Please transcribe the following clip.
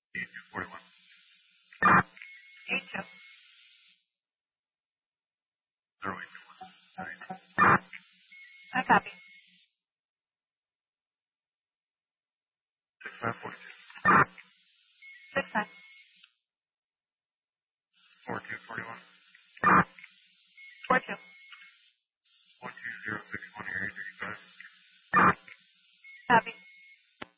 4241. 82. 0821. I copy. 6542. 69. 4241. 42. 1206.